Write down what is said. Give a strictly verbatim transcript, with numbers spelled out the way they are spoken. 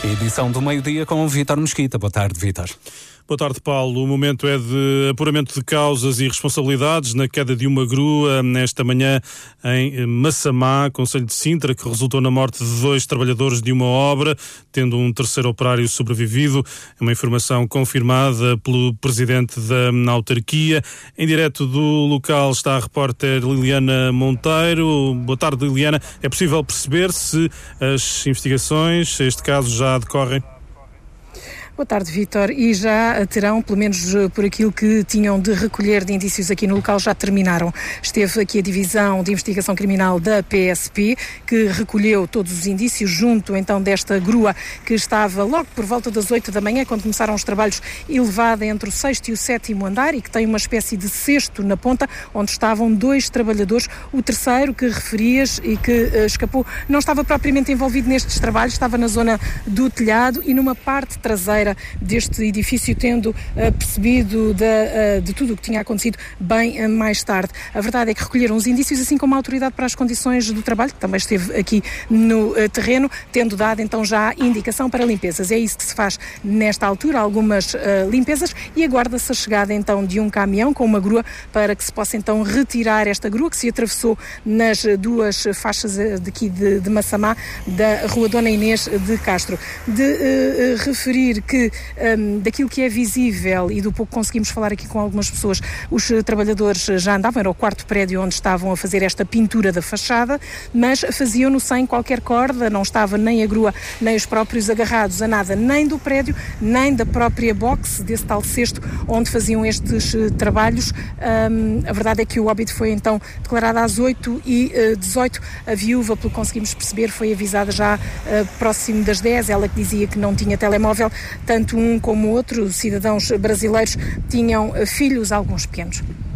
Edição do meio-dia com o Vítor Mesquita. Boa tarde, Vítor. Boa tarde, Paulo. O momento é de apuramento de causas e responsabilidades na queda de uma grua nesta manhã em Massamá, concelho de Sintra, que resultou na morte de dois trabalhadores de uma obra, tendo um terceiro operário sobrevivido. É uma informação confirmada pelo presidente da autarquia. Em direto do local está a repórter Liliana Monteiro. Boa tarde, Liliana. É possível perceber se as investigações, este caso, já decorrem? Boa tarde, Vítor. E já terão, pelo menos por aquilo que tinham de recolher de indícios aqui no local, já terminaram. Esteve aqui a Divisão de Investigação Criminal da P S P, que recolheu todos os indícios junto então desta grua que estava logo por volta das oito da manhã, quando começaram os trabalhos, elevada entre o sexto e o sétimo andar e que tem uma espécie de cesto na ponta, onde estavam dois trabalhadores. O terceiro, que referias e que uh, escapou, não estava propriamente envolvido nestes trabalhos, estava na zona do telhado e numa parte traseira deste edifício, tendo uh, percebido de, uh, de tudo o que tinha acontecido bem uh, mais tarde. A verdade é que recolheram os indícios, assim como a autoridade para as condições do trabalho, que também esteve aqui no uh, terreno, tendo dado então já indicação para limpezas. É isso que se faz nesta altura, algumas uh, limpezas, e aguarda-se a chegada então de um caminhão com uma grua para que se possa então retirar esta grua que se atravessou nas duas faixas daqui de, de Massamá, da Rua Dona Inês de Castro. De uh, referir que Um, daquilo que é visível e do pouco que conseguimos falar aqui com algumas pessoas, os uh, trabalhadores já andavam, era o quarto prédio onde estavam a fazer esta pintura da fachada, mas faziam-no sem qualquer corda, não estava nem a grua nem os próprios agarrados a nada, nem do prédio, nem da própria box, desse tal cesto onde faziam estes uh, trabalhos. Um, a verdade é que o óbito foi então declarado às oito e dezoito. A viúva, pelo que conseguimos perceber, foi avisada já uh, próximo das dez, ela que dizia que não tinha telemóvel. Tanto um como o outro, cidadãos brasileiros, tinham filhos, alguns pequenos.